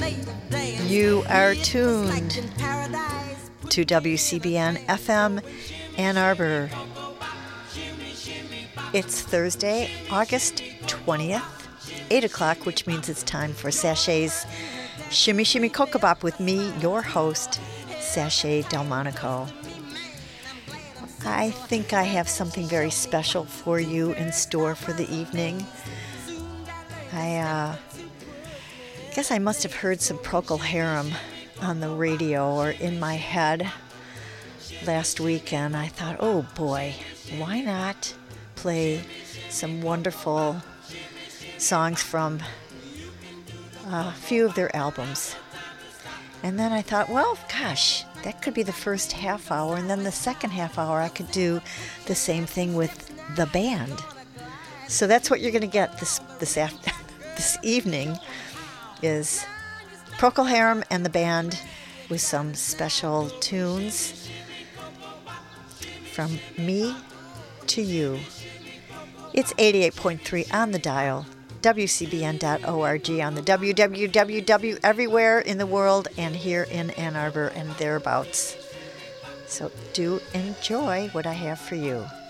You are tuned to WCBN FM Ann Arbor. It's Thursday, August 20th, 8 o'clock, which means it's time for Sashay's Shimmy Shimmy Cocoa Bop with me, your host, Sashay Delmonico. I think I have something very special for you in store for the evening. I guess I must have heard some Procol Harum on the radio or in my head last weekend. I thought, oh boy, why not play some wonderful songs from a few of their albums. And then I thought, well, gosh, that could be the first half hour, and then the second half hour I could do the same thing with the band. So that's what you're going to get this evening is Procol Harum and the band with some special tunes from me to you. It's 88.3 on the dial, WCBN.org on the www everywhere in the world and here in Ann Arbor and thereabouts. So do enjoy what I have for you.